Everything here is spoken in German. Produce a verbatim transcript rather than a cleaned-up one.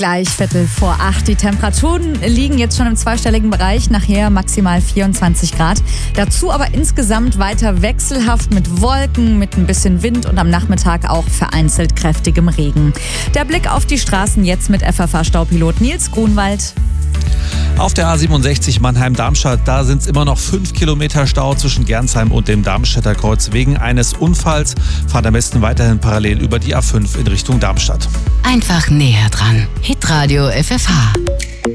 Gleich Viertel vor acht. Die Temperaturen liegen jetzt schon im zweistelligen Bereich, nachher maximal vierundzwanzig Grad. Dazu aber insgesamt weiter wechselhaft mit Wolken, mit ein bisschen Wind und am Nachmittag auch vereinzelt kräftigem Regen. Der Blick auf die Straßen jetzt mit F F H-Staupilot Nils Grunwald. Auf der A siebenundsechzig Mannheim-Darmstadt, da sind es immer noch fünf Kilometer Stau zwischen Gernsheim und dem Darmstädter Kreuz. Wegen eines Unfalls fahrt am besten weiterhin parallel über die A fünf in Richtung Darmstadt. Einfach näher dran. Hitradio F F H.